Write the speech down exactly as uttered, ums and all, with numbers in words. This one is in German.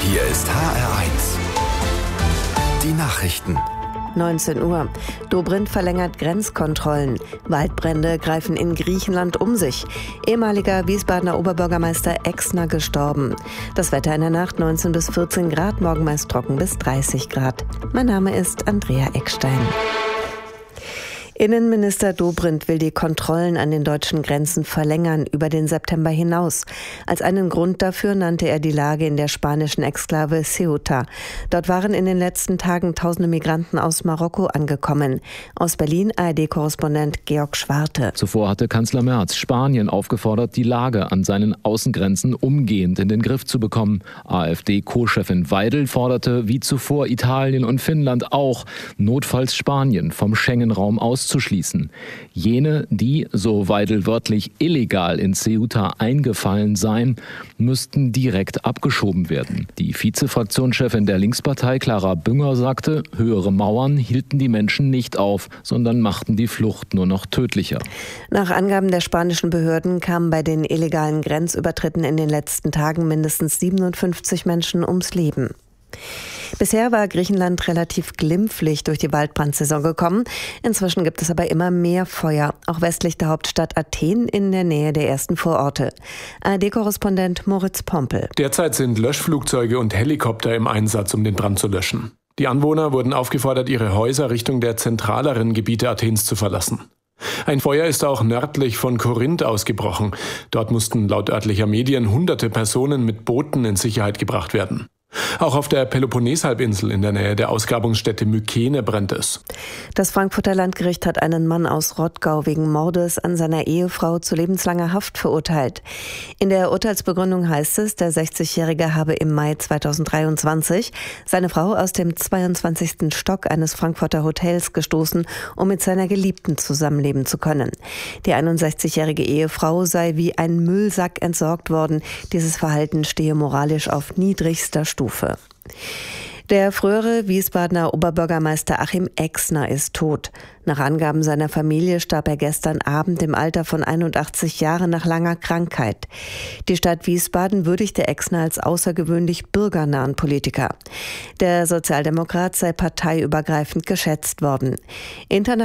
Hier ist H R eins. Die Nachrichten. neunzehn Uhr. Dobrindt verlängert Grenzkontrollen. Waldbrände greifen in Griechenland um sich. Ehemaliger Wiesbadener Oberbürgermeister Exner gestorben. Das Wetter in der Nacht neunzehn bis vierzehn Grad, morgen meist trocken bis dreißig Grad. Mein Name ist Andrea Eckstein. Innenminister Dobrindt will die Kontrollen an den deutschen Grenzen verlängern über den September hinaus. Als einen Grund dafür nannte er die Lage in der spanischen Exklave Ceuta. Dort waren in den letzten Tagen tausende Migranten aus Marokko angekommen. Aus Berlin A R D-Korrespondent Georg Schwarte. Zuvor hatte Kanzler Merz Spanien aufgefordert, die Lage an seinen Außengrenzen umgehend in den Griff zu bekommen. AfD-Co-Chefin Weidel forderte wie zuvor Italien und Finnland auch, notfalls Spanien vom Schengen-Raum aus zu schließen. Jene, die, so Weidel wörtlich, illegal in Ceuta eingefallen seien, müssten direkt abgeschoben werden. Die Vize-Fraktionschefin der Linkspartei Clara Bünger sagte, höhere Mauern hielten die Menschen nicht auf, sondern machten die Flucht nur noch tödlicher. Nach Angaben der spanischen Behörden kamen bei den illegalen Grenzübertritten in den letzten Tagen mindestens siebenundfünfzig Menschen ums Leben. Bisher war Griechenland relativ glimpflich durch die Waldbrandsaison gekommen. Inzwischen gibt es aber immer mehr Feuer, auch westlich der Hauptstadt Athen in der Nähe der ersten Vororte. A R D-Korrespondent Moritz Pompel. Derzeit sind Löschflugzeuge und Helikopter im Einsatz, um den Brand zu löschen. Die Anwohner wurden aufgefordert, ihre Häuser Richtung der zentraleren Gebiete Athens zu verlassen. Ein Feuer ist auch nördlich von Korinth ausgebrochen. Dort mussten laut örtlicher Medien hunderte Personen mit Booten in Sicherheit gebracht werden. Auch auf der Peloponnes-Halbinsel in der Nähe der Ausgrabungsstätte Mykene brennt es. Das Frankfurter Landgericht hat einen Mann aus Rottgau wegen Mordes an seiner Ehefrau zu lebenslanger Haft verurteilt. In der Urteilsbegründung heißt es, der sechzigjährige habe im Mai zweitausenddreiundzwanzig seine Frau aus dem zweiundzwanzigsten Stock eines Frankfurter Hotels gestoßen, um mit seiner Geliebten zusammenleben zu können. Die einundsechzigjährige Ehefrau sei wie ein Müllsack entsorgt worden. Dieses Verhalten stehe moralisch auf niedrigster Stufe. Der frühere Wiesbadener Oberbürgermeister Achim Exner ist tot. Nach Angaben seiner Familie starb er gestern Abend im Alter von einundachtzig Jahren nach langer Krankheit. Die Stadt Wiesbaden würdigte Exner als außergewöhnlich bürgernahen Politiker. Der Sozialdemokrat sei parteiübergreifend geschätzt worden. Interna